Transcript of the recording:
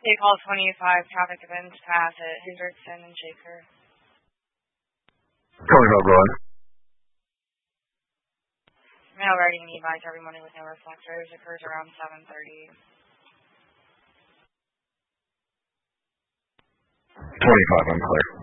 They call 25 traffic events pass at Hendrickson and Shaker. 25, go ahead. Mail writing e-bike every morning with no reflectors occurs around 7:30. 25, I'm clear.